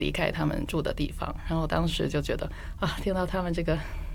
离开他们住的地方。然后当时就觉得啊，听到他们这个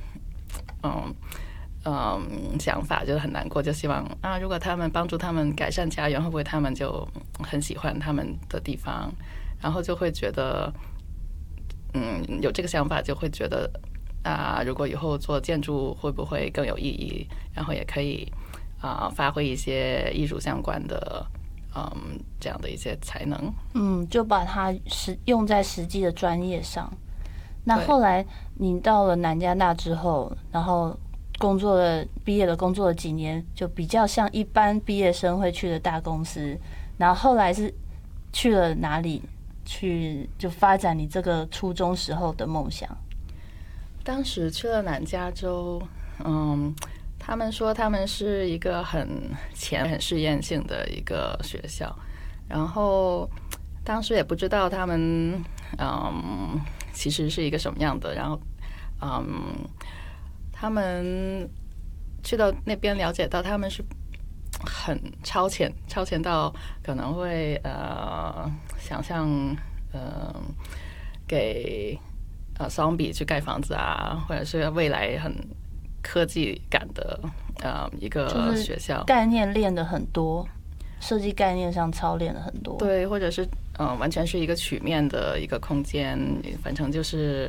想法就很难过，就希望啊，如果他们帮助他们改善家园，会不会他们就很喜欢他们的地方？然后就会觉得，有这个想法，就会觉得啊，如果以后做建筑会不会更有意义？然后也可以发挥一些艺术相关的这样的一些才能。 就把它用在实际的专业上。那后来你到了南加大之后，然后毕业了工作了几年，就比较像一般毕业生会去的大公司。然后后来是去了哪里去，就发展你这个初中时候的梦想？ 当时去了南加州，他们说他们是一个很试验性的一个学校，然后当时也不知道他们其实是一个什么样的，然后他们去到那边了解到他们是很超前到可能会想象给双比去盖房子啊，或者是未来很科技感的一个学校， 就是概念练的很多，设计概念上操练了很多。 对，或者是完全是一个曲面的一个空间，反正就是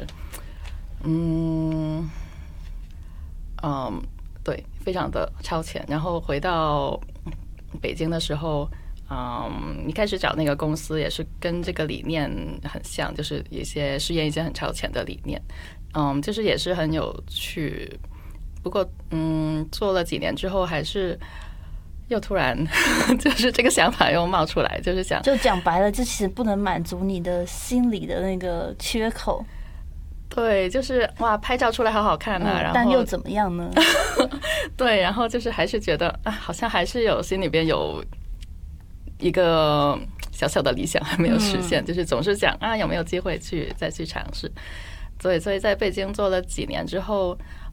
对，非常的超前。然后回到北京的时候，一开始找那个公司也是跟这个理念很像，就是试验一些很超前的理念，就是也是很有趣。不过做了几年之后，还是又突然就是这个想法又冒出来，就是想， 就讲白了，这其实不能满足你的心理的那个缺口。 对，就是哇，拍照出来好好看啊，然后但又怎么样呢？ 对，然后就是还是觉得好像还是心里边有一个小小的理想还没有实现，就是总是想有没有机会再去尝试。所以在北京做了几年之后，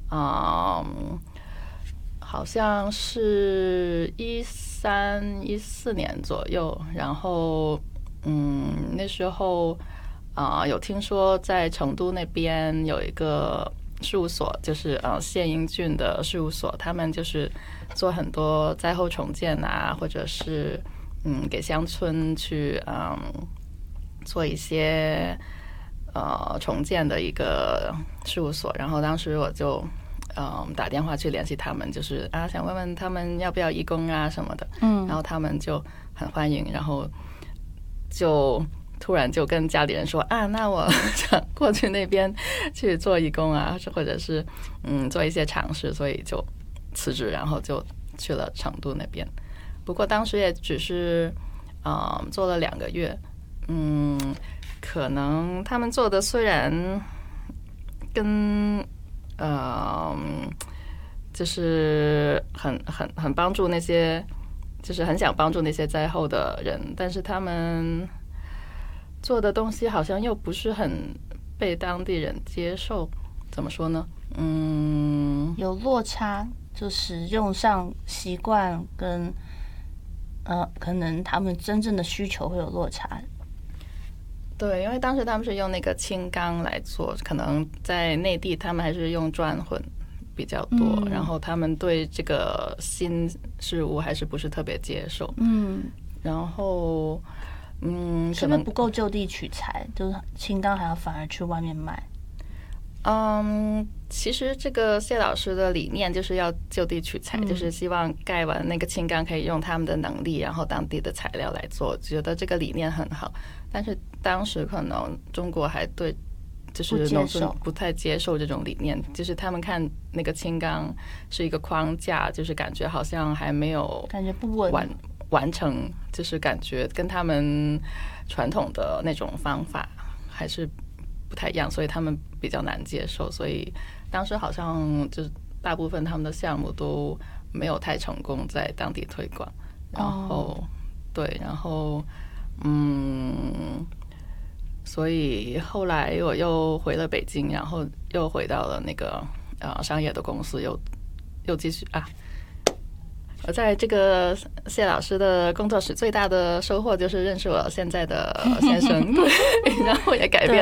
好像是13、14年左右，然后那时候有听说在成都那边有一个事务所，就是谢英俊的事务所，他们就是做很多灾后重建啊，或者是给乡村去做一些重建的一个事务所。然后当时我就打电话去联系他们，就是想问问他们要不要义工啊什么的。然后他们就很欢迎，然后就突然就跟家里人说那我想过去那边去做义工啊，或者是做一些尝试，所以就辞职，然后就去了成都那边。不过当时也只是做了2个月，可能他们做的虽然跟就是很帮助那些，就是很想帮助那些灾后的人，但是他们做的东西好像又不是很被当地人接受。怎么说呢？ 有落差，就使用上习惯跟可能他们真正的需求会有落差。 对，因为当时他们是用那个轻钢来做，可能在内地他们还是用砖混比较多，然后他们对这个新事物还是不是特别接受。然后是不是不够就地取材？就是轻钢还要反而去外面卖？ 其实这个谢老师的理念就是要就地取材，就是希望盖完那个轻钢可以用他们的能力，然后当地的材料来做，觉得这个理念很好。但是当时可能中国还对就是农村不太接受这种理念，就是他们看那个轻钢是一个框架，就是感觉好像还没有感觉不稳完成，就是感觉跟他们传统的那种方法还是不太一样，所以他们比较难接受。所以当时好像就是大部分他们的项目都没有太成功在当地推广。然后对，然后所以后来我又回了北京，然后又回到了那个商业的公司，又继续我在这个谢老师的工作室最大的收获就是认识我现在的先生，对，然后也改变